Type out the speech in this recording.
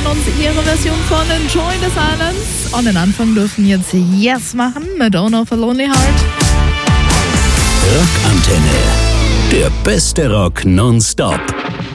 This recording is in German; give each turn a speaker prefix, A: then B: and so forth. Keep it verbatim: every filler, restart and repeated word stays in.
A: uns ihre Version von Enjoy the Silence. Und den Anfang dürfen jetzt Yes machen mit Owner of a Lonely Heart.
B: Rockantenne. Der beste Rock nonstop.